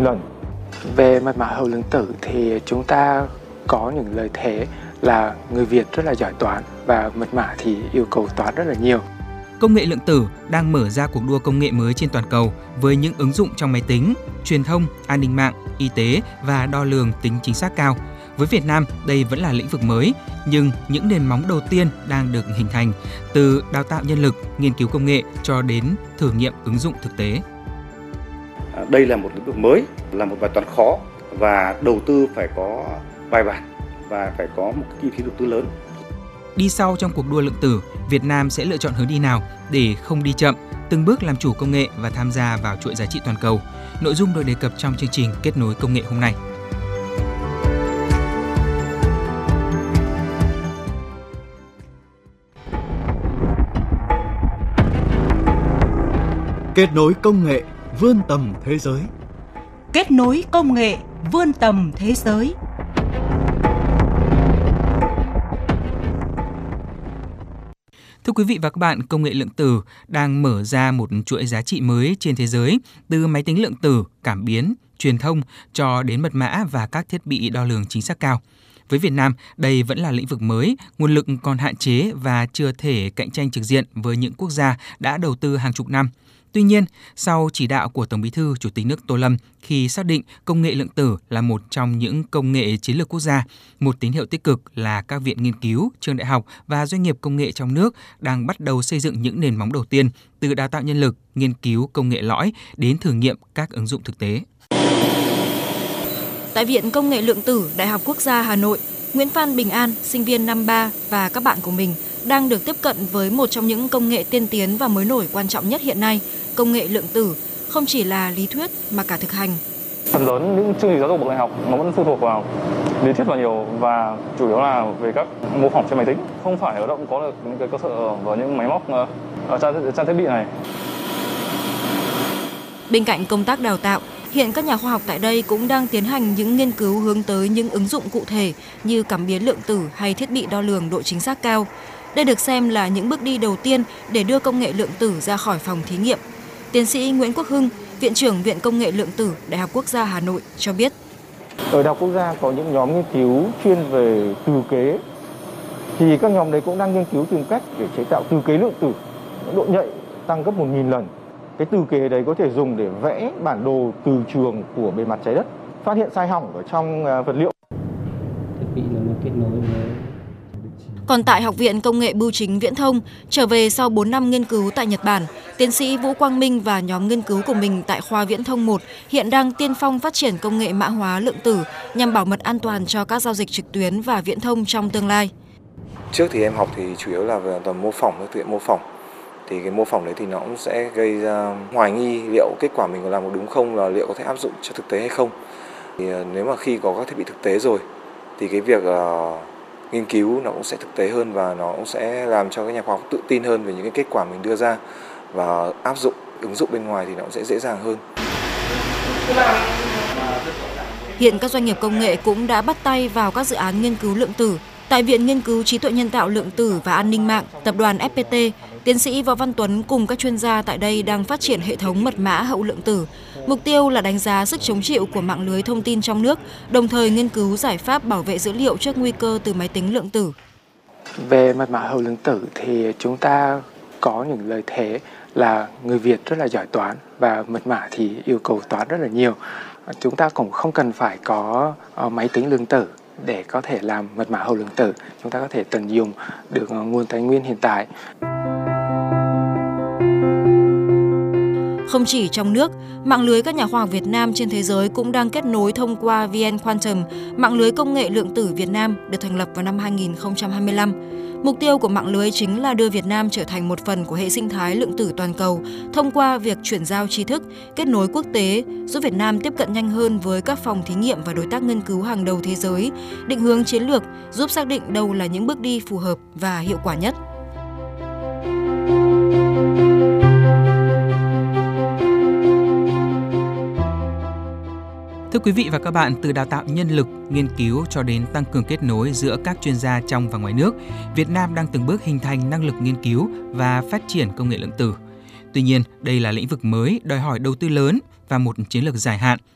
lần. Về mật mã hậu lượng tử thì chúng ta có những lợi thế là người Việt rất là giỏi toán và mật mã thì yêu cầu toán rất là nhiều. Công nghệ lượng tử đang mở ra cuộc đua công nghệ mới trên toàn cầu với những ứng dụng trong máy tính, truyền thông, an ninh mạng, y tế và đo lường tính chính xác cao. Với Việt Nam, đây vẫn là lĩnh vực mới, nhưng những nền móng đầu tiên đang được hình thành từ đào tạo nhân lực, nghiên cứu công nghệ cho đến thử nghiệm ứng dụng thực tế. Đây là một lĩnh vực mới, là một bài toán khó và đầu tư phải có bài bản và phải có một chi phí đầu tư lớn. Đi sau trong cuộc đua lượng tử, Việt Nam sẽ lựa chọn hướng đi nào để không đi chậm, từng bước làm chủ công nghệ và tham gia vào chuỗi giá trị toàn cầu? Nội dung được đề cập trong chương trình Kết nối công nghệ hôm nay. Kết nối công nghệ vươn tầm thế giới. Kết nối công nghệ vươn tầm thế giới. Thưa quý vị và các bạn, công nghệ lượng tử đang mở ra một chuỗi giá trị mới trên thế giới, từ máy tính lượng tử, cảm biến, truyền thông cho đến mật mã và các thiết bị đo lường chính xác cao. Với Việt Nam, đây vẫn là lĩnh vực mới, nguồn lực còn hạn chế và chưa thể cạnh tranh trực diện với những quốc gia đã đầu tư hàng chục năm. Tuy nhiên, sau chỉ đạo của Tổng Bí thư Chủ tịch nước Tô Lâm khi xác định công nghệ lượng tử là một trong những công nghệ chiến lược quốc gia, một tín hiệu tích cực là các viện nghiên cứu, trường đại học và doanh nghiệp công nghệ trong nước đang bắt đầu xây dựng những nền móng đầu tiên từ đào tạo nhân lực, nghiên cứu công nghệ lõi đến thử nghiệm các ứng dụng thực tế. Tại Viện Công nghệ Lượng tử Đại học Quốc gia Hà Nội, Nguyễn Phan Bình An, sinh viên năm 3 và các bạn của mình đang được tiếp cận với một trong những công nghệ tiên tiến và mới nổi quan trọng nhất hiện nay, công nghệ lượng tử, không chỉ là lý thuyết mà cả thực hành. Phần lớn những chương trình giáo dục bậc đại học nó vẫn phụ thuộc vào lý thuyết và nhiều và chủ yếu là về các mô phỏng trên máy tính, không phải ở đâu cũng có được những cái cơ sở và những máy móc ở trang thiết bị này. Bên cạnh công tác đào tạo, hiện các nhà khoa học tại đây cũng đang tiến hành những nghiên cứu hướng tới những ứng dụng cụ thể như cảm biến lượng tử hay thiết bị đo lường độ chính xác cao. Đây được xem là những bước đi đầu tiên để đưa công nghệ lượng tử ra khỏi phòng thí nghiệm. Tiến sĩ Nguyễn Quốc Hưng, Viện trưởng Viện Công nghệ Lượng tử Đại học Quốc gia Hà Nội cho biết. Ở Đại học Quốc gia có những nhóm nghiên cứu chuyên về từ kế, thì các nhóm đấy cũng đang nghiên cứu tìm cách để chế tạo từ kế lượng tử, độ nhạy tăng gấp 1.000 lần. Cái từ kế đấy có thể dùng để vẽ bản đồ từ trường của bề mặt trái đất, phát hiện sai hỏng ở trong vật liệu. Thiết bị là nó kết nối với... Còn tại Học viện Công nghệ Bưu chính Viễn thông, trở về sau 4 năm nghiên cứu tại Nhật Bản, tiến sĩ Vũ Quang Minh và nhóm nghiên cứu của mình tại khoa Viễn thông 1 hiện đang tiên phong phát triển công nghệ mã hóa lượng tử nhằm bảo mật an toàn cho các giao dịch trực tuyến và viễn thông trong tương lai. Trước thì em học thì chủ yếu là về toàn mô phỏng, thực hiện mô phỏng. Thì cái mô phỏng đấy thì nó cũng sẽ gây ra hoài nghi liệu kết quả mình có làm đúng không, là liệu có thể áp dụng cho thực tế hay không. Thì nếu mà khi có các thiết bị thực tế rồi thì cái việc nghiên cứu nó cũng sẽ thực tế hơn và nó cũng sẽ làm cho các nhà khoa học tự tin hơn về những cái kết quả mình đưa ra, và áp dụng, ứng dụng bên ngoài thì nó cũng sẽ dễ dàng hơn. Hiện các doanh nghiệp công nghệ cũng đã bắt tay vào các dự án nghiên cứu lượng tử. Tại Viện Nghiên cứu Trí tuệ nhân tạo lượng tử và an ninh mạng, Tập đoàn FPT, tiến sĩ Võ Văn Tuấn cùng các chuyên gia tại đây đang phát triển hệ thống mật mã hậu lượng tử. Mục tiêu là đánh giá sức chống chịu của mạng lưới thông tin trong nước, đồng thời nghiên cứu giải pháp bảo vệ dữ liệu trước nguy cơ từ máy tính lượng tử. Về mật mã hậu lượng tử thì chúng ta có những lợi thế là người Việt rất là giỏi toán và mật mã thì yêu cầu toán rất là nhiều. Chúng ta cũng không cần phải có máy tính lượng tử để có thể làm mật mã hậu lượng tử. Chúng ta có thể tận dụng được nguồn tài nguyên hiện tại. Không chỉ trong nước, mạng lưới các nhà khoa học Việt Nam trên thế giới cũng đang kết nối thông qua VN Quantum, mạng lưới công nghệ lượng tử Việt Nam được thành lập vào năm 2025. Mục tiêu của mạng lưới chính là đưa Việt Nam trở thành một phần của hệ sinh thái lượng tử toàn cầu thông qua việc chuyển giao tri thức, kết nối quốc tế, giúp Việt Nam tiếp cận nhanh hơn với các phòng thí nghiệm và đối tác nghiên cứu hàng đầu thế giới, định hướng chiến lược, giúp xác định đâu là những bước đi phù hợp và hiệu quả nhất. Thưa quý vị và các bạn, từ đào tạo nhân lực, nghiên cứu cho đến tăng cường kết nối giữa các chuyên gia trong và ngoài nước, Việt Nam đang từng bước hình thành năng lực nghiên cứu và phát triển công nghệ lượng tử. Tuy nhiên, đây là lĩnh vực mới đòi hỏi đầu tư lớn và một chiến lược dài hạn.